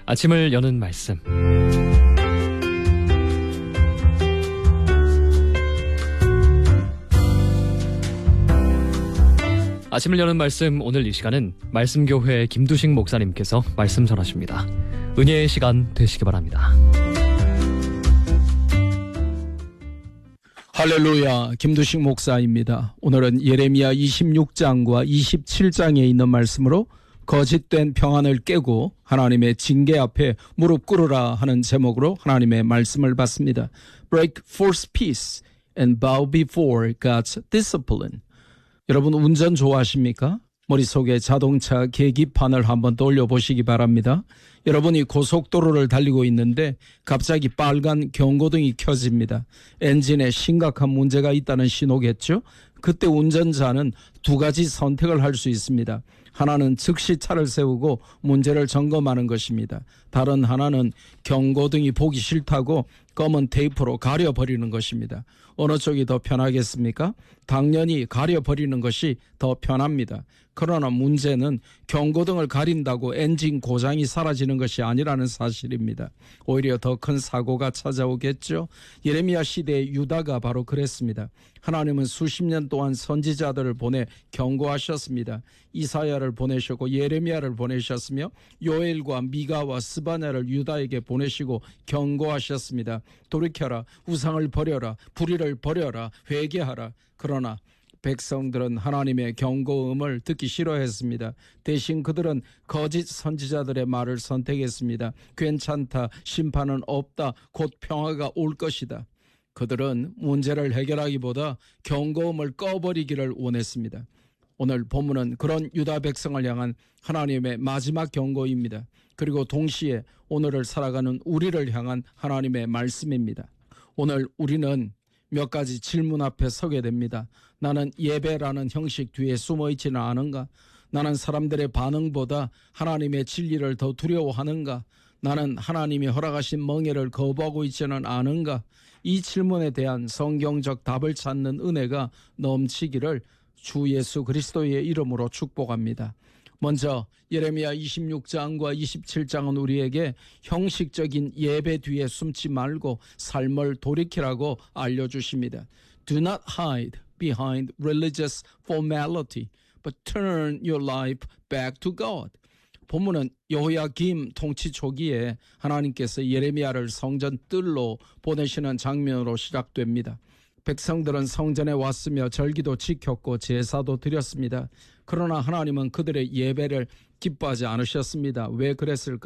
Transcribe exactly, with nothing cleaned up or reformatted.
아침을 여는 말씀. 아침을 여는 말씀, 오늘 이 시간은 말씀교회 김두식 목사님께서 말씀 전하십니다. 은혜의 시간 되시기 바랍니다. 할렐루야, 김두식 목사입니다. 오늘은 예레미야 이십육 장과 이십칠 장에 있는 말씀으로 거짓된 평안을 깨고 하나님의 징계 앞에 무릎 꿇으라 하는 제목으로 하나님의 말씀을 받습니다. Break false peace and bow before God's discipline. 여러분 운전 좋아하십니까? 머릿속에 자동차 계기판을 한번 떠올려보시기 바랍니다. 여러분이 고속도로를 달리고 있는데 갑자기 빨간 경고등이 켜집니다. 엔진에 심각한 문제가 있다는 신호겠죠? 그때 운전자는 두 가지 선택을 할 수 있습니다. 하나는 즉시 차를 세우고 문제를 점검하는 것입니다. 다른 하나는 경고등이 보기 싫다고 검은 테이프로 가려버리는 것입니다. 어느 쪽이 더 편하겠습니까? 당연히 가려버리는 것이 더 편합니다. 그러나 문제는 경고등을 가린다고 엔진 고장이 사라지는 것이 아니라는 사실입니다. 오히려 더 큰 사고가 찾아오겠죠. 예레미야 시대의 유다가 바로 그랬습니다. 하나님은 수십 년 동안 선지자들을 보내 경고하셨습니다. 이사야를 보내셨고 예레미야를 보내셨으며 요엘과 미가와 스바냐를 유다에게 보내시고 경고하셨습니다. 돌이켜라, 우상을 버려라, 불의를 버려라, 회개하라. 그러나 백성들은 하나님의 경고음을 듣기 싫어했습니다. 대신 그들은 거짓 선지자들의 말을 선택했습니다. 괜찮다, 심판은 없다, 곧 평화가 올 것이다. 그들은 문제를 해결하기보다 경고음을 꺼버리기를 원했습니다. 오늘 본문은 그런 유다 백성을 향한 하나님의 마지막 경고입니다. 그리고 동시에 오늘을 살아가는 우리를 향한 하나님의 말씀입니다. 오늘 우리는 몇 가지 질문 앞에 서게 됩니다. 나는 예배라는 형식 뒤에 숨어 있지는 않은가? 나는 사람들의 반응보다 하나님의 진리를 더 두려워하는가? 나는 하나님이 허락하신 멍에를 거부하고 있지는 않은가? 이 질문에 대한 성경적 답을 찾는 은혜가 넘치기를 주 예수 그리스도의 이름으로 축복합니다. 먼저 예레미야 이십육 장과 이십칠 장은 우리에게 형식적인 예배 뒤에 숨지 말고 삶을 돌이키라고 알려주십니다. Do not hide behind religious formality, but turn your life back to God. 본문은 여호야김 통치 초기에 하나님께서 예레미야를 성전 뜰로 보내시는 장면으로 시작됩니다. 백성들은 성전에 왔으며 절기도 지켰고 제사도 드렸습니다. 그러나 하나님은 그들의 예배를 기뻐하지 않으셨습니다. 왜 그랬을까?